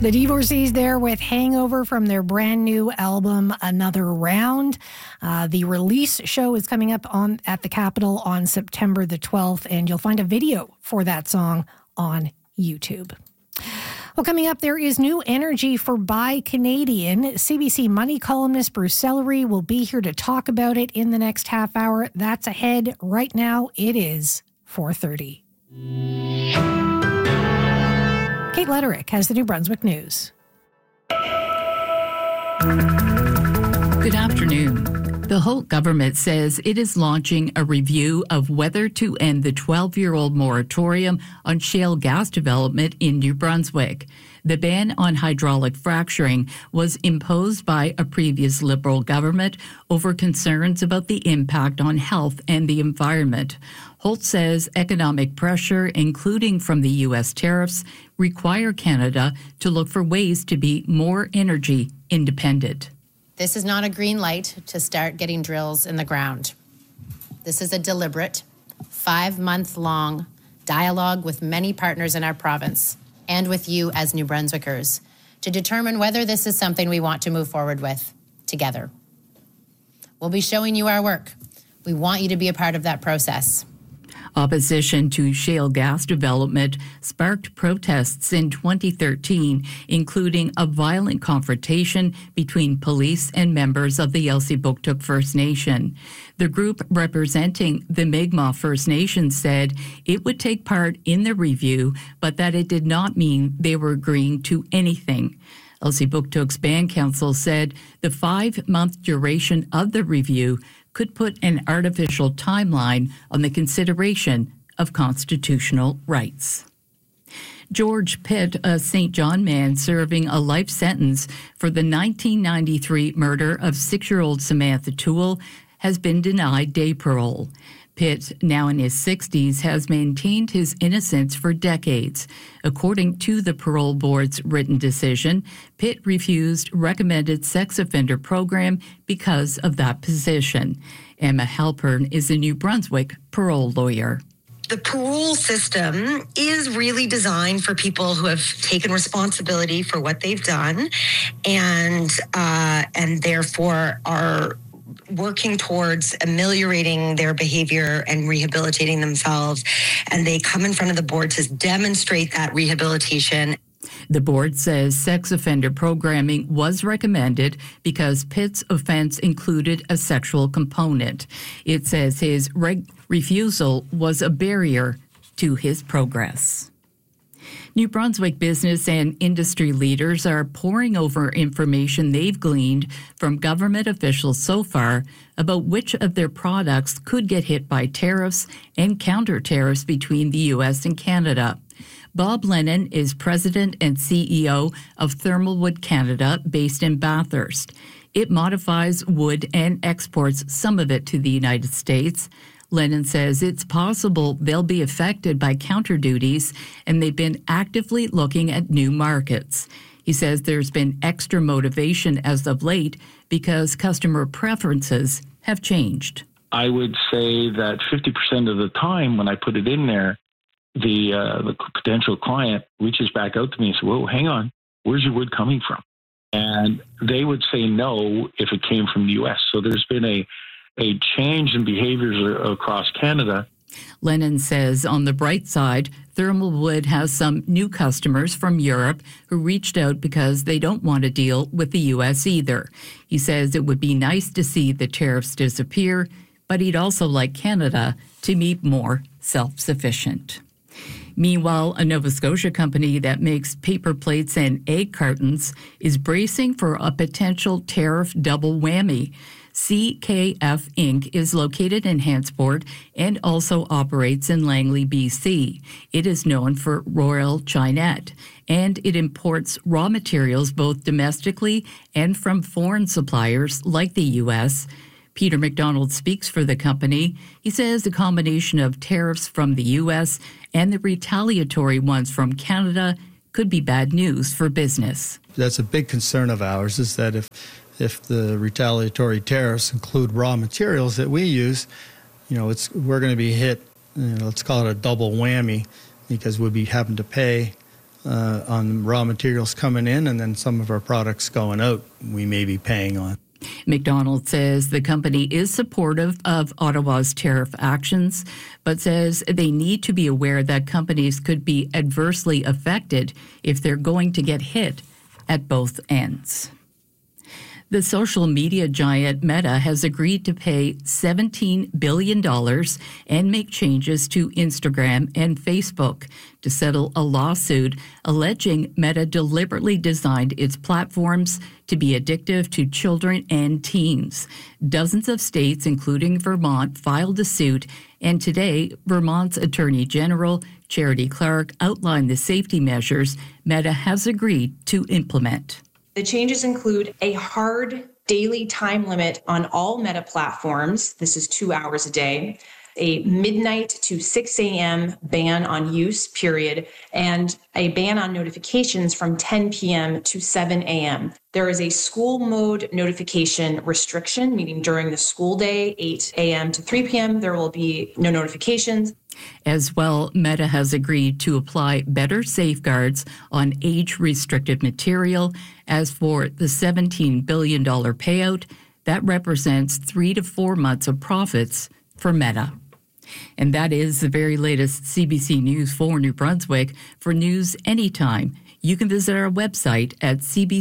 The Divorcees there with Hangover from their brand new album, Another Round. The release show is coming up at the Capitol on September the 12th, and you'll find a video for that song on YouTube. Well, coming up, there is new energy for Buy Canadian. CBC Money columnist Bruce Sellery will be here to talk about it in the next half hour. That's ahead. Right now, it is 4:30. Kate Letterick has the New Brunswick News. Good afternoon. The Holt government says it is launching a review of whether to end the 12-year-old moratorium on shale gas development in New Brunswick. The ban on hydraulic fracturing was imposed by a previous Liberal government over concerns about the impact on health and the environment. Holt says economic pressure, including from the U.S. tariffs, require Canada to look for ways to be more energy independent. This is not a green light to start getting drills in the ground. This is a deliberate, 5-month-long dialogue with many partners in our province and with you as New Brunswickers to determine whether this is something we want to move forward with together. We'll be showing you our work. We want you to be a part of that process. Opposition to shale gas development sparked protests in 2013, including a violent confrontation between police and members of the Elsipogtog First Nation. The group representing the Mi'kmaq First Nation said it would take part in the review, but that it did not mean they were agreeing to anything. Elsipogtog's Band Council said the 5-month duration of the review could put an artificial timeline on the consideration of constitutional rights. George Pitt, a St. John man serving a life sentence for the 1993 murder of 6-year-old Samantha Toole, has been denied day parole. Pitt, now in his 60s, has maintained his innocence for decades. According to the parole board's written decision, Pitt refused recommended sex offender program because of that position. Emma Halpern is a New Brunswick parole lawyer. The parole system is really designed for people who have taken responsibility for what they've done and therefore are working towards ameliorating their behavior and rehabilitating themselves. And they come in front of the board to demonstrate that rehabilitation. The board says sex offender programming was recommended because Pitt's offense included a sexual component. It says his refusal was a barrier to his progress. New Brunswick business and industry leaders are poring over information they've gleaned from government officials so far about which of their products could get hit by tariffs and counter tariffs between the U.S. and Canada. Bob Lennon is president and CEO of Thermalwood Canada, based in Bathurst. It modifies wood and exports some of it to the United States. Lennon says it's possible they'll be affected by counter duties, and they've been actively looking at new markets. He says there's been extra motivation as of late because customer preferences have changed. I would say that 50% of the time when I put it in there, the potential client reaches back out to me and says, whoa, hang on, where's your wood coming from? And they would say no if it came from the U.S. So there's been a change in behaviors across Canada. Lennon says on the bright side, Thermalwood has some new customers from Europe who reached out because they don't want to deal with the U.S. either. He says it would be nice to see the tariffs disappear, but he'd also like Canada to be more self-sufficient. Meanwhile, a Nova Scotia company that makes paper plates and egg cartons is bracing for a potential tariff double whammy. CKF Inc. is located in Hantsport and also operates in Langley, BC. It is known for Royal Chinette, and it imports raw materials both domestically and from foreign suppliers like the U.S. Peter McDonald speaks for the company. He says the combination of tariffs from the U.S. and the retaliatory ones from Canada could be bad news for business. That's a big concern of ours, is that if the retaliatory tariffs include raw materials that we use, we're going to be hit, let's call it a double whammy, because we'll be having to pay on raw materials coming in, and then some of our products going out we may be paying on. McDonald's says the company is supportive of Ottawa's tariff actions, but says they need to be aware that companies could be adversely affected if they're going to get hit at both ends. The social media giant Meta has agreed to pay $17 billion and make changes to Instagram and Facebook to settle a lawsuit alleging Meta deliberately designed its platforms to be addictive to children and teens. Dozens of states, including Vermont, filed a suit, and today, Vermont's Attorney General, Charity Clark, outlined the safety measures Meta has agreed to implement. The changes include a hard daily time limit on all Meta platforms. This is 2 hours a day, a midnight to 6 a.m. ban on use, period, and a ban on notifications from 10 p.m. to 7 a.m. There is a school mode notification restriction, meaning during the school day, 8 a.m. to 3 p.m., there will be no notifications. As well, Meta has agreed to apply better safeguards on age-restricted material. As for the $17 billion payout, that represents 3 to 4 months of profits for Meta. And that is the very latest CBC News for New Brunswick. For news anytime, you can visit our website at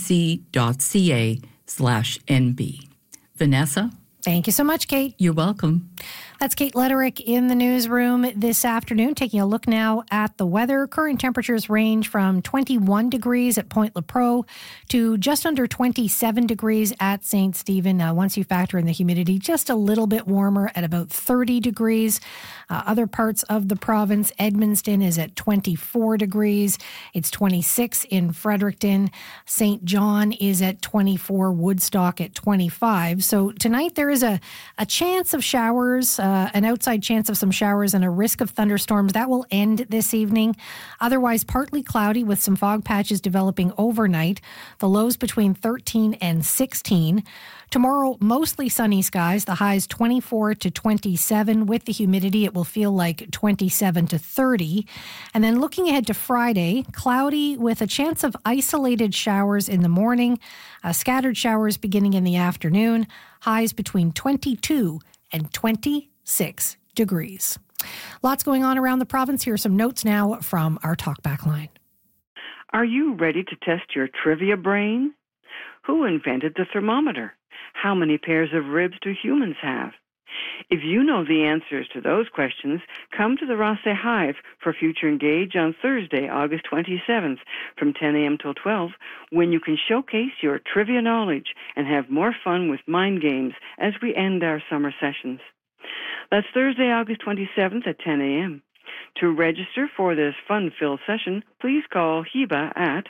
cbc.ca/nb. Vanessa? Thank you so much, Kate. You're welcome. That's Kate Lederick in the newsroom this afternoon, taking a look now at the weather. Current temperatures range from 21 degrees at Point Lepreau to just under 27 degrees at St. Stephen. Once you factor in the humidity, just a little bit warmer at about 30 degrees. Other parts of the province, Edmundston is at 24 degrees. It's 26 in Fredericton. St. John is at 24, Woodstock at 25. So tonight there is a chance of showers, an outside chance of some showers and a risk of thunderstorms. That will end this evening. Otherwise, partly cloudy with some fog patches developing overnight. The lows between 13 and 16. Tomorrow, mostly sunny skies. The highs 24 to 27. With the humidity, it will feel like 27 to 30. And then looking ahead to Friday, cloudy with a chance of isolated showers in the morning. Scattered showers beginning in the afternoon. Highs between 22 and 26 degrees. Lots going on around the province. Here are some notes now from our Talkback line. Are you ready to test your trivia brain? Who invented the thermometer? How many pairs of ribs do humans have? If you know the answers to those questions, come to the Rothsay Hive for Future Engage on Thursday, August 27th from 10 a.m. till 12, when you can showcase your trivia knowledge and have more fun with mind games as we end our summer sessions. That's Thursday, August 27th at 10 a.m. To register for this fun-filled session, please call Heba at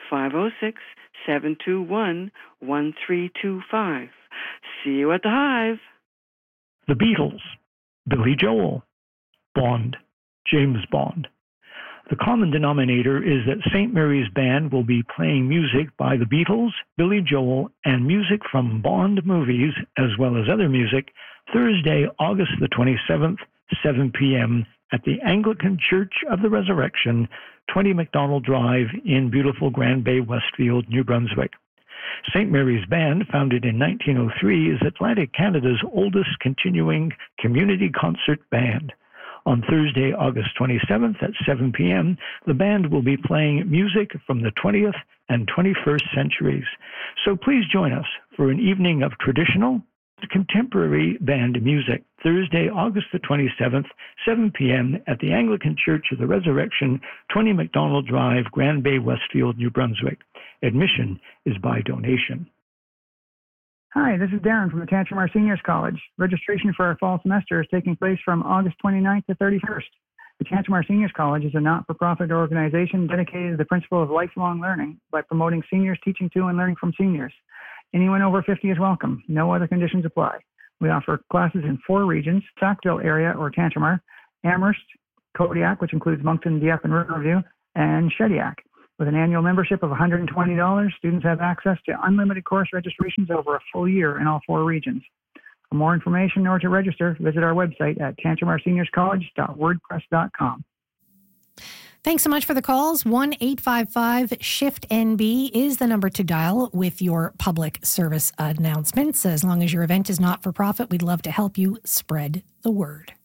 506-721-1325. See you at the Hive. The Beatles, Billy Joel, Bond, James Bond. The common denominator is that St. Mary's Band will be playing music by the Beatles, Billy Joel, and music from Bond movies, as well as other music, Thursday, August the 27th, 7 p.m. at the Anglican Church of the Resurrection, 20 McDonald Drive in beautiful Grand Bay, Westfield, New Brunswick. St. Mary's Band, founded in 1903, is Atlantic Canada's oldest continuing community concert band. On Thursday, August 27th at 7 p.m., the band will be playing music from the 20th and 21st centuries. So please join us for an evening of traditional contemporary band music, Thursday, August the 27th, 7 p.m. at the Anglican Church of the Resurrection, 20 McDonald Drive, Grand Bay, Westfield, New Brunswick. Admission is by donation. Hi, this is Darren from the Tantramar Seniors College. Registration for our fall semester is taking place from August 29th to 31st. The Tantramar Seniors College is a not-for-profit organization dedicated to the principle of lifelong learning by promoting seniors teaching to and learning from seniors. Anyone over 50 is welcome. No other conditions apply. We offer classes in 4 regions: Sackville area or Tantramar, Amherst, Kodiak, which includes Moncton, Dieppe, and Riverview, and Shediac. With an annual membership of $120, students have access to unlimited course registrations over a full year in all 4 regions. For more information or to register, visit our website at tantramarseniorscollege.wordpress.com. Thanks so much for the calls. 1-855-SHIFT-NB is the number to dial with your public service announcements. As long as your event is not for profit, we'd love to help you spread the word.